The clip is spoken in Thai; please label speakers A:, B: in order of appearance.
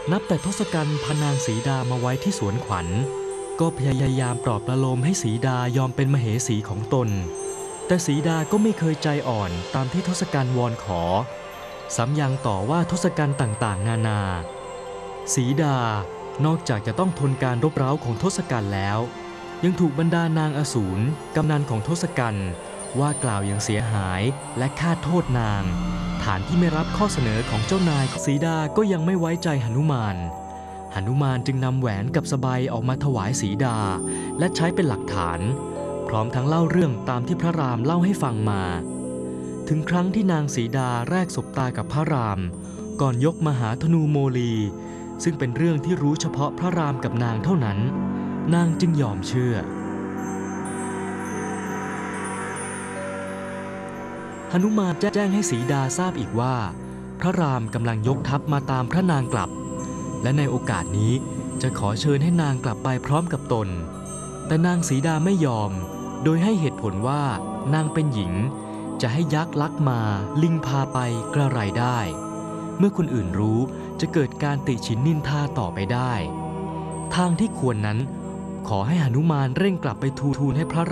A: นับแต่ทศกัณฐ์พานางสีดามาไว้ที่สวนขวัญก็พยายามปลอบประโลมให้สีดายอมเป็นมเหสีของตนแต่สีดาก็ไม่เคยใจอ่อนตามที่ทศกัณฐ์วอนขอซ้ำยังต่อว่าทศกัณฐ์ต่างๆนานาสีดานอกจากจะต้องทนการรบเร้าของทศกัณฐ์แล้วยังถูกบรรดานางอสูรกำนันของทศกัณฐ์ว่ากล่าวอย่างเสียหายและฆ่าโทษนางฐานที่ไม่รับข้อเสนอของเจ้านายสีดาก็ยังไม่ไว้ใจหนุมานจึงนำแหวนกับสบายออกมาถวายสีดาและใช้เป็นหลักฐานพร้อมทั้งเล่าเรื่องตามที่พระรามเล่าให้ฟังมาถึงครั้งที่นางสีดาแรกสบตากับพระรามก่อนยกมหาธนูโมลีซึ่งเป็นเรื่องที่รู้เฉพาะพระรามกับนางเท่านั้นนางจึงยอมเชื่อหนุมานแจ้งให้สีดาทราบอีกว่าพระรามกำลังยกทัพมาตามพระนางกลับและในโอกาสนี้จะขอเชิญให้นางกลับไปพร้อมกับตนแต่นางสีดาไม่ยอมโดยให้เหตุผลว่านางเป็นหญิงจะให้ยักษ์ลักมาลิงพาไปกระไรได้เมื่อคนอื่นรู้จะเกิดการติฉินนินทาต่อไปได้ทางที่ควรนั้นขอให้หนุมานเร่งกลับไปทูลให้พระ